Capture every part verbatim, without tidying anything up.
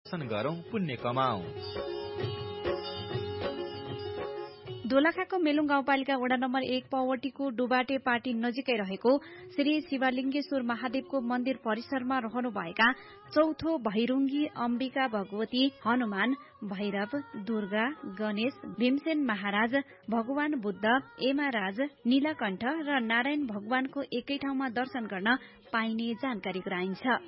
गरौं पुण्य कमाऊ। दोलखाको मेलुङ गाउँपालिका वडा नम्बर एक पवटीको डुबाटे पाटी नजिकै रहेको श्री शिवलिङ्गेश्वर महादेवको मन्दिर परिसरमा रहनुभएका चौथो भैरुङ्गी अम्बिका भगवती, हनुमान, भैरव, दुर्गा, गणेश, भीमसेन महाराज, भगवान बुद्ध, एमाराज, नीलकण्ठ र नारायण भगवानको एकै ठाउँमा दर्शन गर्न पाइने जानकारी गराइन्छ।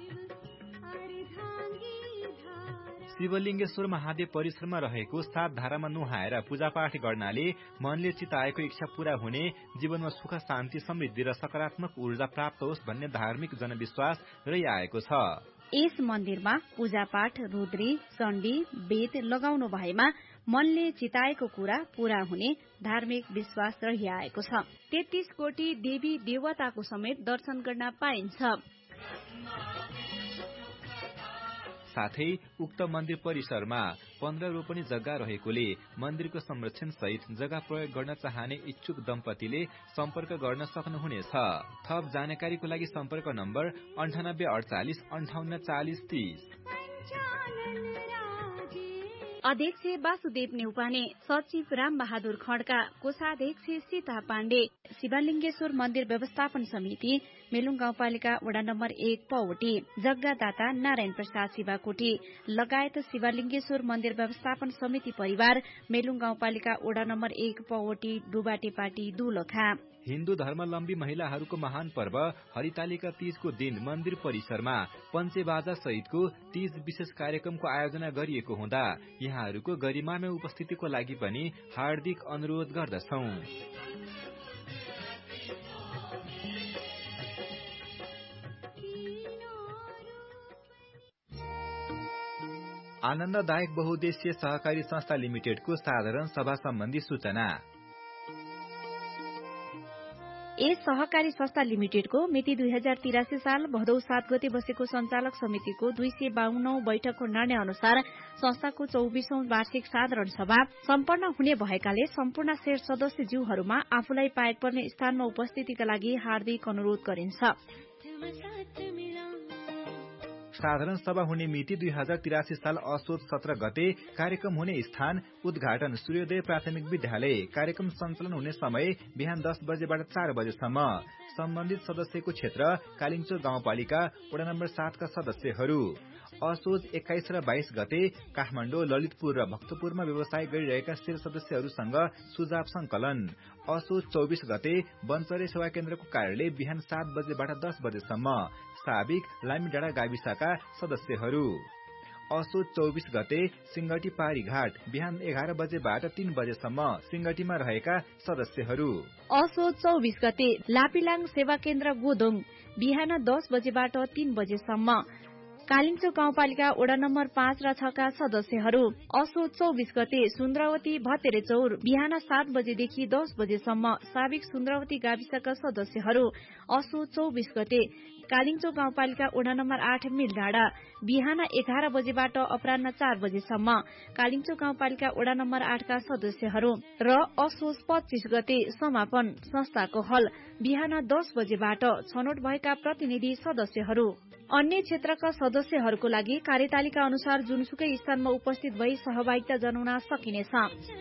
शिवलिङ्गेश्वर महादेव परिसरमा रहेको सात धारामा नुहाएर पूजापाठ गर्नाले मनले चिताएको इच्छा पूरा हुने, जीवनमा सुख शान्ति समृद्धि र सकारात्मक ऊर्जा प्राप्त होस् भन्ने धार्मिक जनविश्वास रहिआएको छ। यस मन्दिरमा पूजापाठ, रुद्री, चण्डी, वेद लगाउनु भएमा मनले चिताएको कुरा पूरा हुने धार्मिक विश्वास रहिआएको छ। तेत्तीस कोटी देवी देवताको समेत दर्शन गर्न पाइन्छ। साथै उक्त मन्दिर परिसरमा पन्ध्र रोपनी जग्गा रहेकोले मन्दिरको संरक्षण सहित जग्गा प्रयोग गर्न चाहने इच्छुक दम्पतिले सम्पर्क गर्न सक्नुहुनेछ। थप जानकारीको लागि सम्पर्क नम्बर अन्ठानब्बे अडचालिस अन्ठाउन्न चालिस तीस। अध्यक्ष वासुदेव नेउपाने, सचिव राम बहादुर खड्का, कोषाध्यक्ष सीता पाण्डे, शिवलिङ्गेश्वर मन्दिर व्यवस्थापन समिति, मेलुङ गाउँपालिका वडा नम्बर एक पवटी, जग्गादाता नारायण प्रसाद शिवाकोटी लगायत शिवलिङ्गेश्वर मन्दिर व्यवस्थापन समिति परिवार, मेलुङ गाउँपालिका वडा नम्बर एक पवटी, डुबाटेपाटी, दोलखा। हिन्दू धर्मावलम्बी महिलाहरूको महान पर्व हरितालिका तीजको दिन मन्दिर परिसरमा पञ्चेबाजा सहितको तीज विशेष कार्यक्रमको आयोजना गरिएको हुँदा यहाँहरूको गरिमामय उपस्थितिको लागि पनि हार्दिक अनुरोध गर्दछौ। आनन्ददायक बहुद्देश्य सहकारी संस्था लिमिटेडको साधारण सभा सम्बन्धी सूचना। यस सहकारी संस्था लिमिटेडको मिति दुई हजार तिरासी साल भदौ सात गते बसेको संचालक समितिको दुई सय बाहन्नौ बैठकको निर्णय अनुसार संस्थाको चौबीसौं वार्षिक साधारण सभा सम्पन्न हुने भएकाले सम्पूर्ण शेयर सदस्यज्यूहरूमा आफूलाई पाएक पर्ने स्थानमा उपस्थितिका लागि हार्दिक अनुरोध गरिन्छ। साधारण सभा हुने मिति दुई हजार तिरासी साल असोज सत्र गते। कार्यक्रम हुने स्थान उद्घाटन सूर्योदय प्राथमिक विद्यालय। कार्यक्रम सञ्चालन हुने समय बिहान दस बजेबाट चार बजेसम्म। सम्बन्धित सदस्यको क्षेत्र कालिङचोक गाउँपालिका वडा नम्बर सातका सदस्यहरू। असोज एक्काइस र बाइस गते काठमाडौँ, ललितपुर र भक्तपुरमा व्यवसाय गरिरहेका शेर सदस्यहरूसँग सुझाव संकलन। असोज चौबीस गते वनचरे सेवा केन्द्रको कार्यालय बिहान सात बजेबाट दस बजेसम्म। साबिक लामीडाँडा गाविसका सदस्यहरू। असोज चौबीस गते सिंगटी पारी घाट बिहान एघार बजेबाट तीन बजेसम्म सिंगटीमा रहेका सदस्यहरू। असोज चौबीस गते लापिलाङ सेवा केन्द्र गोदोङ बिहान दस बजेबाट तीन बजेसम्म। कालिङचोक गाउँपालिका वडा नम्बर पाँच र छका सदस्यहरू। असोज चौबीस गते सुन्द्रावती भतेरे चौर बिहान सात बजेदेखि दस बजेसम्म। साबिक सुन्द्रावती गाविसका सदस्यहरू। असोज चौबीस गते कालिङचोक गाउँपालिका वडा नम्बर आठ मिलडाँडा बिहान एघार बजेबाट अपराह्न चार बजेसम्म। कालिङचोक गाउँपालिका वडा नम्बर आठका सदस्यहरू। र असोज पच्चीस गते समापन संस्थाको हल बिहान दस बजेबाट छनौट भएका प्रतिनिधि सदस्यहरू। अन्य क्षेत्रका सदस्यहरूको लागि कार्यतालिका अनुसार जुनसुकै स्थानमा उपस्थित भई सहभागिता जनाउन सकिनेछ।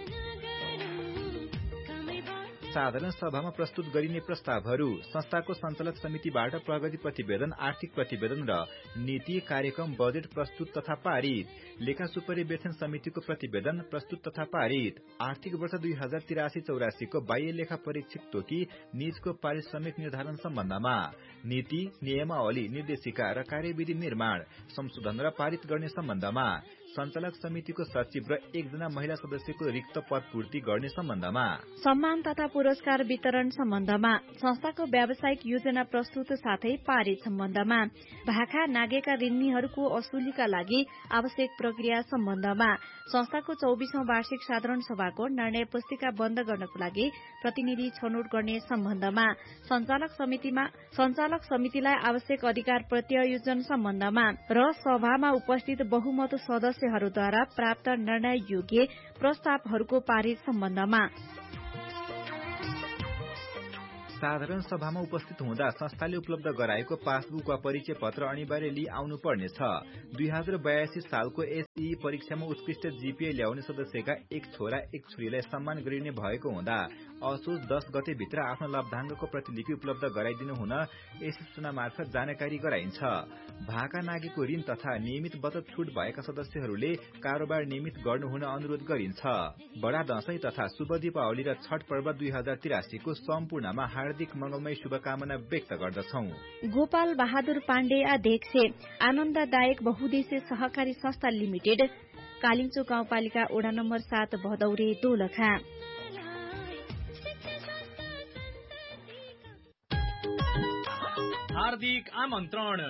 साधारण सभामा प्रस्तुत गरिने प्रस्तावहरू संस्थाको सञ्चालक समितिबाट प्रगति प्रतिवेदन, आर्थिक प्रतिवेदन र नीति कार्यक्रम बजेट प्रस्तुत तथा पारित। लेखा सुपरिवेक्षण समितिको प्रतिवेदन प्रस्तुत तथा पारित। आर्थिक वर्ष दुई हजार तिरासी चौरासीको बाह्य लेखा परीक्षक तोकी निजको पारिश्रमिक निर्धारण सम्बन्धमा नीति, नियमावली, निर्देशिका र कार्यविधि निर्माण, संशोधन र पारित गर्ने सम्बन्धमा सञ्चालक समितिको सचिव र एकजना महिला सदस्यको रिक्त पद पूर्ति गर्ने सम्बन्धमा सम्मान तथा पुरस्कार वितरण सम्बन्धमा संस्थाको व्यावसायिक योजना प्रस्तुत साथै पारित सम्बन्धमा भाखा नागेका ऋणीहरूको असुलीका लागि आवश्यक प्रक्रिया सम्बन्धमा संस्थाको चौबीसौं वार्षिक साधारण सभाको निर्णय पुस्तिका बन्द गर्नको लागि प्रतिनिधि छनौट गर्ने सम्बन्धमा सञ्चालक समितिमा सञ्चालक समितिलाई आवश्यक अधिकार प्रत्यायोजन सम्बन्धमा र सभामा उपस्थित बहुमत सदस्यहरूद्वारा प्राप्त निर्णय योग्य प्रस्तावहरूको पारित सम्बन्धमा साधारण सभामा उपस्थित हुँदा संस्थाले उपलब्ध गराएको पासबुक वा परिचय पत्र अनिवार्य लिई आउनु पर्नेछ। दुई हजार बयासी सालको एसई परीक्षामा उत्कृष्ट जीपीए ल्याउने सदस्यका एक छोरा एक छोरीलाई सम्मान गरिने भएको हुँदा असोज दस गते भित्र आफ्नो लभ्याङ्कको प्रतिलिपि उपलब्ध गराइदिनु हुन यस सूचना मार्फत जानकारी गराइन्छ। भाका नागेको ऋण तथा नियमित बचत छुट भएका सदस्यहरूले कारोबार नियमित गर्नु हुन अनुरोध गरिन्छ। बडा दशैं तथा शुभ दीपावली र छठ पर्व दुई हजार तिरासीको सम्पूर्णमा हार्दिक मंगलमय शुभकामना व्यक्त गर्दछौ। गोपाल बहादुर पाण्डे अध्यक्ष, आनन्ददायक बहुद्देश्य सहकारी संस्था लिमिटेड, कालिम्चो गाउँपालिका वडा नम्बर सात भदौरे दोलखा। हार्दिक आमन्त्रण।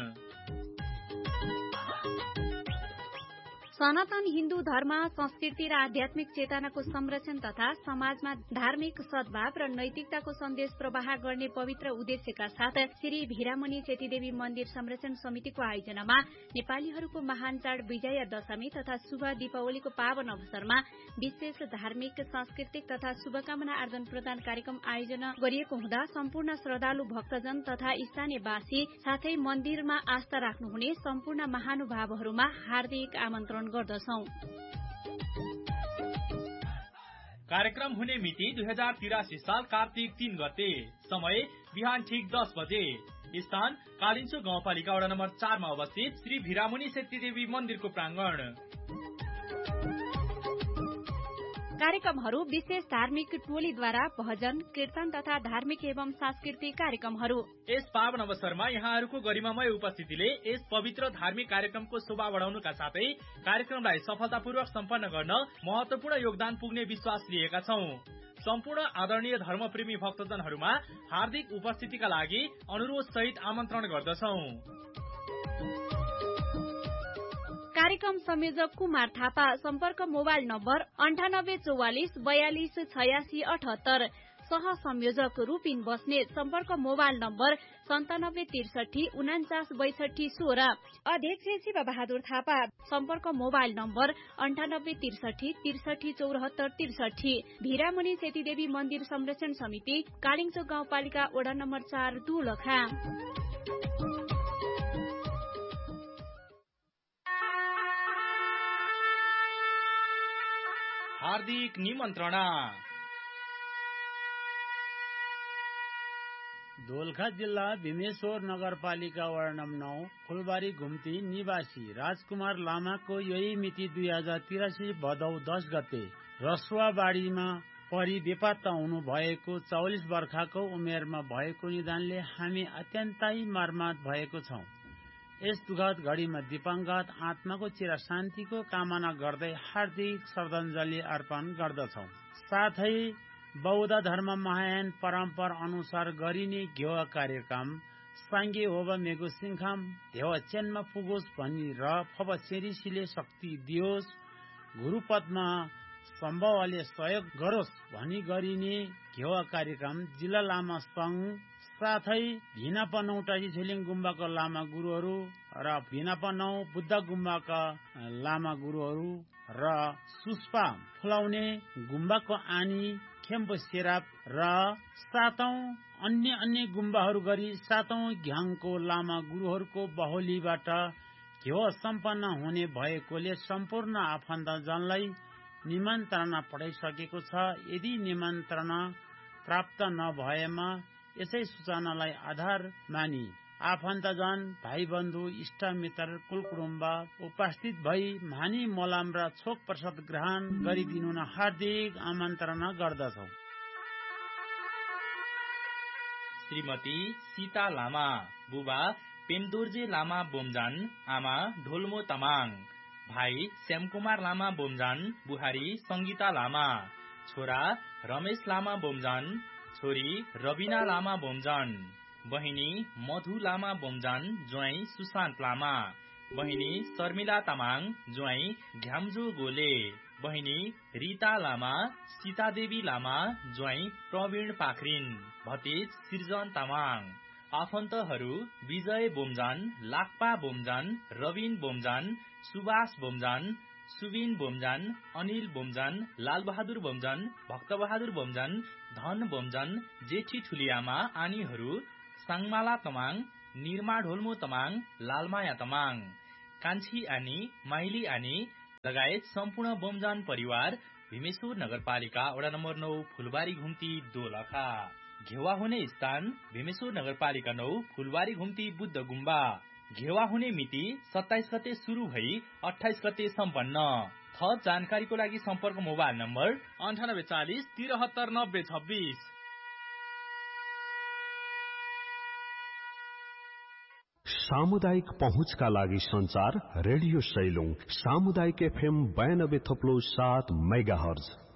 सनातन हिन्दू धर्म, संस्कृति र आध्यात्मिक चेतनाको संरक्षण तथा समाजमा धार्मिक सद्भाव र नैतिकताको सन्देश प्रवाह गर्ने पवित्र उद्देश्यका साथ श्री भिरामणि सेतीदेवी मन्दिर संरक्षण समितिको आयोजनामा नेपालीहरूको महान चाड विजया दशमी तथा शुभ दीपावलीको पावन अवसरमा विशेष धार्मिक, सांस्कृतिक तथा शुभकामना आदान प्रदान कार्यक्रम आयोजना गरिएको हुँदा सम्पूर्ण श्रद्धालु भक्तजन तथा स्थानीयवासी साथै मन्दिरमा आस्था राख्नुहुने सम्पूर्ण महानुभावहरूमा हार्दिक आमन्त्रण गर्दछौं। कार्यक्रम हुने मिति दुई हजार तिरासी साल कार्तिक तीन गते, समय बिहान ठिक दस बजे, स्थान कालिम्चो गाउँपालिका वडा नम्बर चारमा अवस्थित श्री भिरामणि सेतीदेवी मन्दिरको प्राङ्गण। कार्यक्रमहरू विशेष धार्मिक टोलीद्वारा भजन, कीर्तन तथा धार्मिक एवं सांस्कृतिक कार्यक्रमहरू। यस पावन अवसरमा यहाँहरूको गरिमामय उपस्थितिले यस पवित्र धार्मिक कार्यक्रमको शोभा बढाउनुका साथै कार्यक्रमलाई सफलतापूर्वक सम्पन्न गर्न महत्वपूर्ण योगदान पुग्ने विश्वास लिएका छौं। सम्पूर्ण आदरणीय धर्मप्रेमी भक्तजनहरूमा हार्दिक उपस्थितिका लागि अनुरोध सहित आमन्त्रण गर्दछौं। कार्यक्रम संयोजक कुमार थापा, सम्पर्क मोबाइल नम्बर अन्ठानब्बे चौवालिस बयालिस छयासी अठहत्तर। सह संयोजक रूपिन बस्नेत, सम्पर्क मोबाइल नम्बर सन्तानब्बे त्रिसठी उनाचास बैसठी सोह्र। अध्यक्ष शिव बहादुर थापा, सम्पर्क मोबाइल नम्बर अन्ठानब्बे त्रिसठी त्रिसठी चौरात्तर त्रिसठी। भिरामणि सेतीदेवी मन्दिर संरक्षण समिति, कालिम्चो गाउँपालिका वडा नम्बर चार दोलखा। हार्दिक निमन्त्रणा। दोलखा जिल्ला भीमेश्वर नगरपालिका वडा नम्बर नौ फुलबारी घुम्ती निवासी राजकुमार लामाको यही मिति दुई हजार तिरासी भदौ दस गते रसुवाबाडीमा परि बेपत्ता हुनु भएको चौलिस वर्षको उमेरमा भएको निदानले हामी अत्यन्तै मर्माहत भएको छौं। यस दुःखद घडीमा दिवंगत आत्माको चिर शान्तिको कामना गर्दै हार्दिक श्रद्धाञ्जली अर्पण गर्दछौं। साथै बौद्ध धर्म महायान परम्परा अनुसार गरिने घ्यौ कार्यक्रम साङ्गे होब मेगु सिंखाम धेव चेनमा पुगोस् भनी र फबसेरिसीले शक्ति दियोस्, गुरुपदमा सम्भवले सहयोग गरोस् भनी गरिने घ्यौ कार्यक्रम जिल्ला लामा संघ साथै भिनापनौटाजी झेलिङ गुम्बाका लामा गुरुहरू र भिनापनौ बुद्ध गुम्बाका लामा गुरुहरू र सुस्पा फुलाउने गुम्बाको आनी खेम्बो सेराप र सातौं अन्य अन्य गुम्बाहरू गरी सातौं घ्याङको लामा गुरुहरूको बहोलीबाट घ्यौ सम्पन्न हुने भएकोले सम्पूर्ण आफन्तजनलाई निमन्त्रणा पठाइसकेको छ। यदि निमन्त्रणा प्राप्त नभएमा यसै सूचनालाई आधार मानी आफन्तजन, भाइ बन्धु, इष्ट मित्र, कुलकुटुम्ब उपस्थित भई मानी मोलाम र छोक प्रसाद ग्रहण गरिदिनु न हार्दिक आमन्त्रणा गर्दछौ। श्रीमती सीता लामा, बुबा पेमदुर्जे लामा बोमजान, आमा ढोलमो तमाङ, भाइ श्यामकुमार लामा बोमजान, बुहारी संगीता लामा, छोरा रमेश लामा बोमजान, छोरी रबिना लामा बोमजान, बहिनी मधु लामा बोमजान, ज्वाइँ सुशान्त लामा, बहिनी शर्मिला तामाङ, ज्वाइँ घ्याम्जो गोले, बहिनी रीता लामा, सीतादेवी लामा, ज्वाइँ प्रवीण पाखरिन, भतिज सृजन तामाङ, आफन्तहरू विजय बोमजान, लाक्पा बोमजान, रविन बोमजान, सुभाष बोमजान, सुबिन बोमजान, अनिल बोमजान, लालबहादुर बोमजान, भक्तबहादुर बोमजान, धन बोमजान, जेठी ठुलियामा आनीहरू, साङमाला तमाङ, निरमा ढोल्मो तमाङ, लालमाया तमाङ, कान्छी आनी, माइली आनी लगायत सम्पूर्ण बोमजान परिवार भीमेश्वर नगरपालिका वडा नम्बर नौ फुलबारी घुम्ती दोलखा। घेवा हुने स्थान भीमेश्वर नगरपालिका नौ फुलबारी घुम्ती बुद्ध गुम्बा। घेवा हुने मिति सत्ताइस गते शुरू भई अठाइस गते सम्पन्न। थप जानकारीको लागि सम्पर्क मोबाइल नम्बर अन्ठानब्बे चालिस तिरहत्तर नब्बे छब्बीस। सामुदायिक पहुँचका लागि संचार रेडियो सैलुङ सामुदायिक एफएम बयानब्बे थप्लो सात मेगा हर्ज।